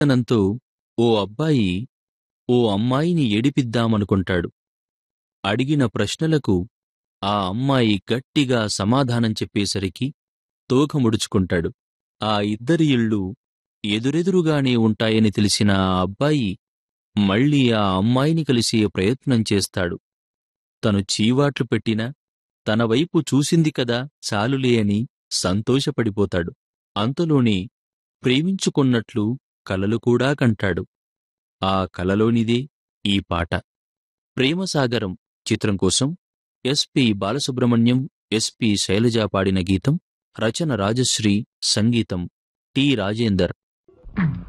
నంతో ఓ అబ్బాయి ఓ అమ్మాయిని ఏడిపిద్దామనుకుంటాడు. అడిగిన ప్రశ్నలకు ఆ అమ్మాయి గట్టిగా సమాధానం చెప్పేసరికి తోక ముడుచుకుంటాడు. ఆ ఇద్దరి ఇళ్ళు ఎదురెదురుగానే ఉంటాయని తెలిసిన ఆ అబ్బాయి మళ్ళీ ఆ అమ్మాయిని కలిసే ప్రయత్నం చేస్తాడు. తను చీవాట్లు పెట్టినా తన వైపు చూసింది కదా చాలులే అని సంతోషపడిపోతాడు. అంతలోనే ప్రేమించుకున్నట్లు కలలు కూడా కంటాడు. ఆ కలలోనిదే ఈ పాట. ప్రేమసాగరం చిత్రం కోసం ఎస్.పి. బాలసుబ్రహ్మణ్యం, ఎస్.పి. శైలజ పాడిన గీతం. రచన రాజశ్రీ, సంగీతం టి. రాజేందర్.